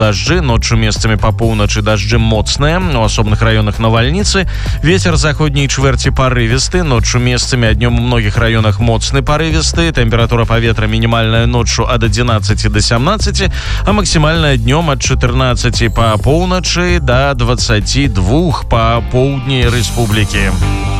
дожди, ночью местами по полночи дожди моцные, у асобных районах навальницы. Ветер заходней чвэрці порывисты, ночью местами, а днем у многих районах моцны порывисты. Температура поветра минимальная ночью от 11 до 17, а максимальная днем от 14 по полночи до 22 по поўдні республики.